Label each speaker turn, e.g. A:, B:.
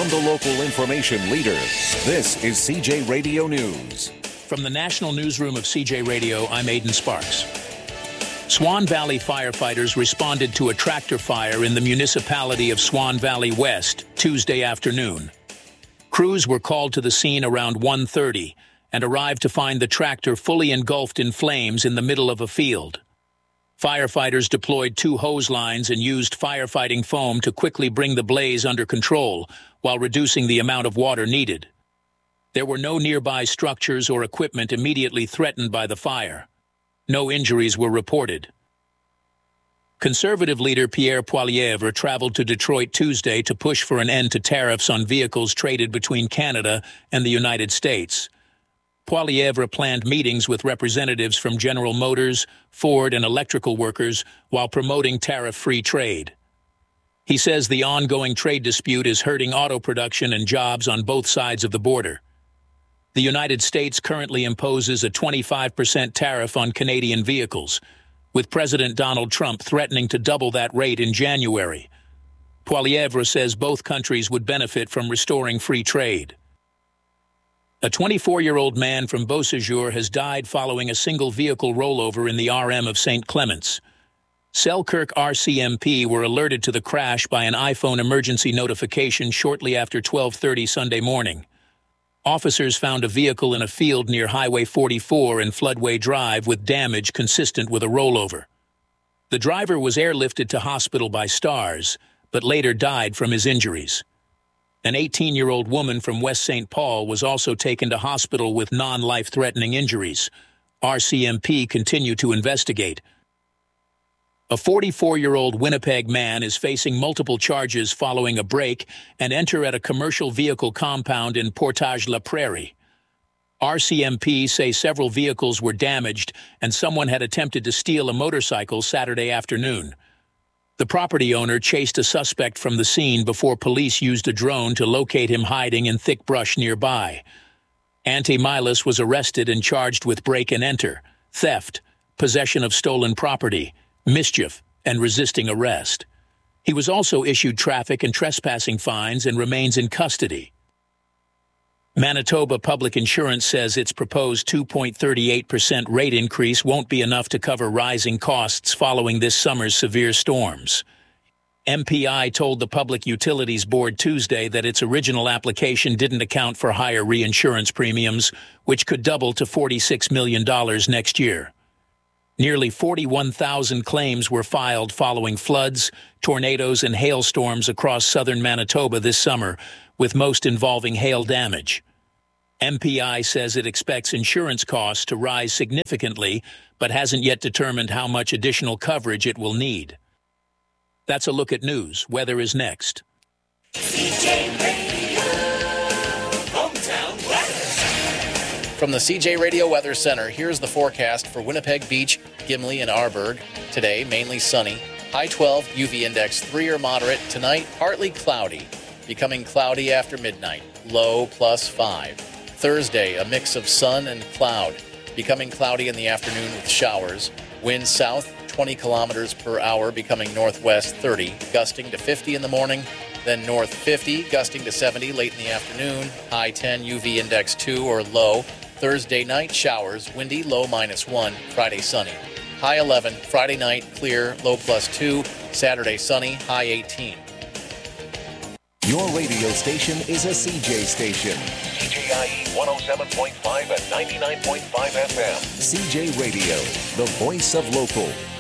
A: From the local information leader, this is CJ Radio News.
B: From the National Newsroom of CJ Radio, I'm Aidan Sparks. Swan Valley firefighters responded to a tractor fire in the municipality of Swan Valley West Tuesday afternoon. Crews were called to the scene around 1:30 and arrived to find the tractor fully engulfed in flames in the middle of a field. Firefighters deployed 2 hose lines and used firefighting foam to quickly bring the blaze under control while reducing the amount of water needed. There were no nearby structures or equipment immediately threatened by the fire. No injuries were reported. Conservative leader Pierre Poilievre traveled to Detroit Tuesday to push for an end to tariffs on vehicles traded between Canada and the United States. Poilievre planned meetings with representatives from General Motors, Ford, and electrical workers while promoting tariff-free trade. He says the ongoing trade dispute is hurting auto production and jobs on both sides of the border. The United States currently imposes a 25% tariff on Canadian vehicles, with President Donald Trump threatening to double that rate in January. Poilievre says both countries would benefit from restoring free trade. A 24-year-old man from Beausejour has died following a single-vehicle rollover in the RM of St. Clements. Selkirk RCMP were alerted to the crash by an iPhone emergency notification shortly after 12:30 Sunday morning. Officers found a vehicle in a field near Highway 44 and Floodway Drive with damage consistent with a rollover. The driver was airlifted to hospital by STARS, but later died from his injuries. An 18-year-old woman from West St. Paul was also taken to hospital with non-life-threatening injuries. RCMP continue to investigate. A 44-year-old Winnipeg man is facing multiple charges following a break and enter at a commercial vehicle compound in Portage-la Prairie. RCMP say several vehicles were damaged and someone had attempted to steal a motorcycle Saturday afternoon. The property owner chased a suspect from the scene before police used a drone to locate him hiding in thick brush nearby. Ante Milas was arrested and charged with break and enter, theft, possession of stolen property, mischief, and resisting arrest. He was also issued traffic and trespassing fines and remains in custody. Manitoba Public Insurance says its proposed 2.38% rate increase won't be enough to cover rising costs following this summer's severe storms. MPI told the Public Utilities Board Tuesday that its original application didn't account for higher reinsurance premiums, which could double to $46 million next year. Nearly 41,000 claims were filed following floods, tornadoes, and hailstorms across southern Manitoba this summer, with most involving hail damage. MPI says it expects insurance costs to rise significantly, but hasn't yet determined how much additional coverage it will need. That's a look at news. Weather is next.
C: CJ Radio, hometown weather.
D: From the CJ Radio Weather Center, here's the forecast for Winnipeg Beach, Gimli, and Arborg. Today, mainly sunny. High 12, UV index 3 or moderate. Tonight, partly cloudy. Becoming cloudy after midnight. Low +5. Thursday, a mix of sun and cloud. Becoming cloudy in the afternoon with showers. Wind south 20 kilometers per hour, becoming northwest 30, gusting to 50 in the morning. Then north 50, gusting to 70 late in the afternoon. High 10, UV index 2 or low. Thursday night, showers. Windy, low -1. Friday, sunny. High 11. Friday night, clear, low +2. Saturday, sunny, high 18.
A: Your radio station is a CJ station.
E: CJIE 107.5 and 99.5 FM.
A: CJ Radio, the voice of local.